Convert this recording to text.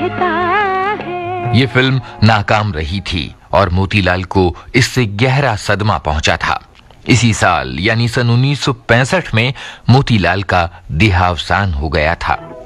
कहता है। ये फिल्म नाकाम रही थी और मोतीलाल को इससे गहरा सदमा पहुंचा था। इसी साल यानी सन 1965 में मोतीलाल का देहावसान हो गया था।